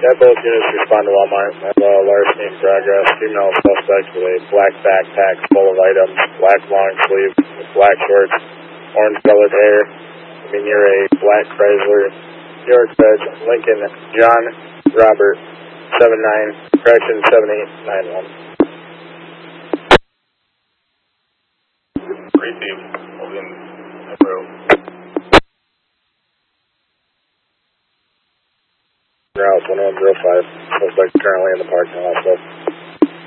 Yeah, both units respond to Walmart. I have a larceny in progress. Female suspect with a black backpack full of items, black long sleeve, black shorts, orange colored hair. I mean, you're a black Chrysler, New York Fed, Lincoln, John Robert, 79, correction 7891. Received. Holding Emerald. Route 1105. Suspect currently in the parking lot.